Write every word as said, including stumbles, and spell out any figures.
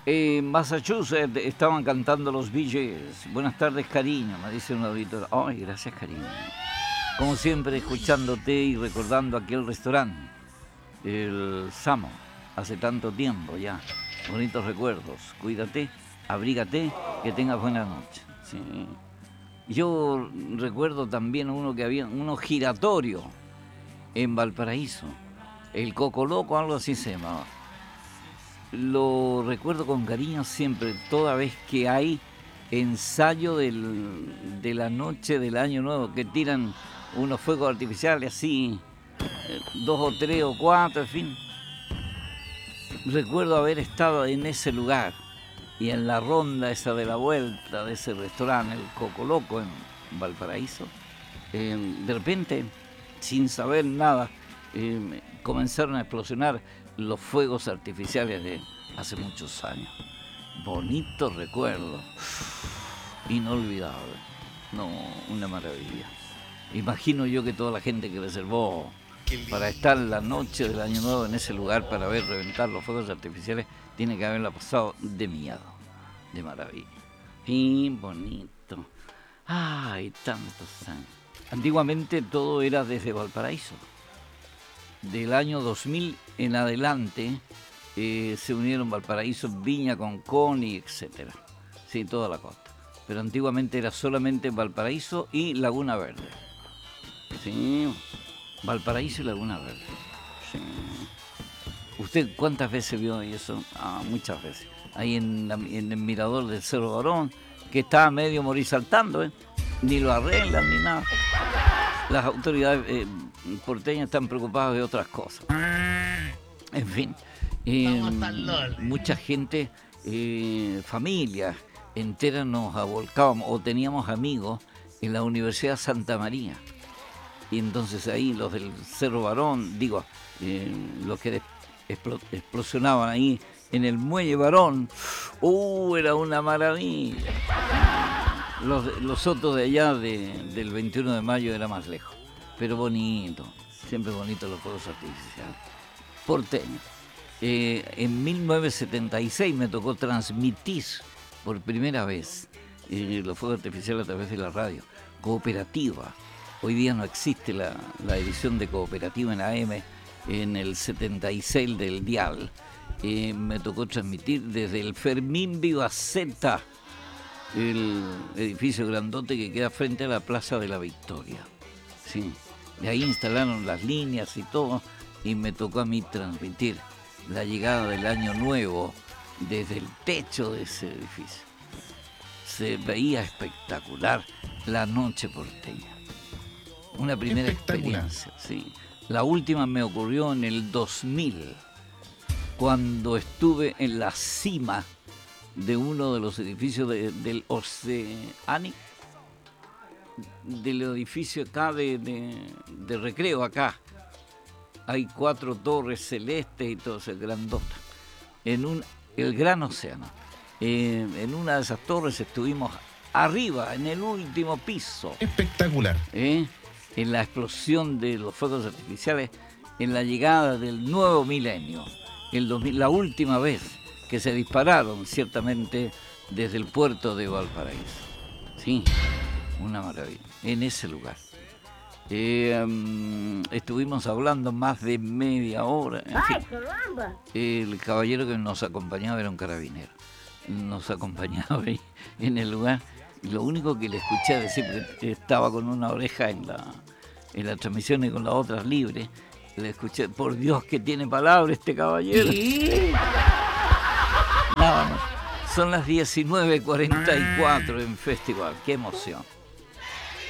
En Massachusetts estaban cantando los Bee Gees. Buenas tardes, cariño, me dice un auditor. Ay, gracias, cariño. Como siempre, escuchándote y recordando aquel restaurante, el Samo, hace tanto tiempo ya. Bonitos recuerdos. Cuídate, abrígate, que tengas buena noche. Sí. Yo recuerdo también uno que había, uno giratorio en Valparaíso. El Coco Loco, algo así se llamaba. Lo recuerdo con cariño siempre, toda vez que hay ensayo del, de la noche del Año Nuevo, que tiran unos fuegos artificiales así, eh, dos o tres o cuatro, en fin. Recuerdo haber estado en ese lugar y en la ronda esa de la vuelta de ese restaurante, el Coco Loco en Valparaíso. Eh, de repente, sin saber nada, eh, comenzaron a explosionar los fuegos artificiales de hace muchos años. Bonito recuerdo, inolvidable, no, una maravilla. Imagino yo que toda la gente que reservó para estar la noche del Año Nuevo en ese lugar para ver reventar los fuegos artificiales tiene que haberla pasado de miedo, de maravilla. Y bonito. Ay, tantos años. Antiguamente todo era desde Valparaíso. Del año dos mil en adelante eh, se unieron Valparaíso, Viña, Conconi, etcétera. Sí, toda la costa. Pero antiguamente era solamente Valparaíso y Laguna Verde. Sí, Valparaíso y Laguna Verde. Sí. ¿Usted cuántas veces vio eso? Ah, muchas veces. Ahí en, la, en el mirador del Cerro Barón, que estaba medio morir saltando, ¿eh? Ni lo arreglan ni nada. Las autoridades eh, porteñas están preocupadas de otras cosas. En fin, eh, mucha gente, eh, familias enteras nos avolcábamos o teníamos amigos en la Universidad Santa María. Y entonces ahí los del Cerro Barón, digo, eh, los que expl- explosionaban ahí en el Muelle Barón, ¡uh! Era una maravilla. Los, los otros de allá de, del veintiuno de mayo era más lejos, pero bonito, siempre bonito los fuegos artificiales. Porteño. Eh, en mil novecientos setenta y seis me tocó transmitir por primera vez eh, los fuegos artificiales a través de la radio. Cooperativa. Hoy día no existe la, la edición de Cooperativa en A M, en el setenta y seis del dial. Eh, me tocó transmitir desde el Fermín Vivaceta, el edificio grandote que queda frente a la Plaza de la Victoria. Sí, de ahí instalaron las líneas y todo, y me tocó a mí transmitir la llegada del Año Nuevo desde el techo de ese edificio. Se veía espectacular la noche porteña. Una primera experiencia, sí. La última me ocurrió en el dos mil, cuando estuve en la cima de uno de los edificios de, del Oceanic, del edificio acá de, de, de recreo acá. Hay cuatro torres celestes y todo ese grandota. En un, el Gran Océano. Eh, en una de esas torres estuvimos arriba, en el último piso. Espectacular. ¿Eh? En la explosión de los fuegos artificiales, en la llegada del nuevo milenio. El dos mil, la última vez que se dispararon ciertamente desde el puerto de Valparaíso. Sí, una maravilla, en ese lugar. Eh, um, estuvimos hablando más de media hora. En ¡Ay, fin, caramba! el caballero que nos acompañaba era un carabinero. Nos acompañaba ahí en el lugar. Y lo único que le escuché decir, porque estaba con una oreja en la, en la transmisión y con las otras libres, le escuché, por Dios que tiene palabra este caballero. Sí. Nada más. Son las diecinueve cuarenta y cuatro en Festival. ¡Qué emoción!